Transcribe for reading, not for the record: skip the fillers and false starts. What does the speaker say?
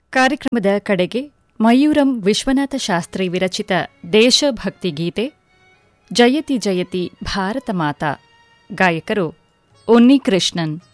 ಕಾರ್ಯಕ್ರಮದ ಕಡೆಗೆ ಮಯೂರಂ ವಿಶ್ವನಾಥ ಶಾಸ್ತ್ರಿ ವಿರಚಿತ ದೇಶಭಕ್ತಿ ಗೀತೆ ಜಯತಿ ಜಯತಿ ಭಾರತ ಮಾತಾ. ಗಾಯಕರು ಉನ್ನಿಕೃಷ್ಣನ್.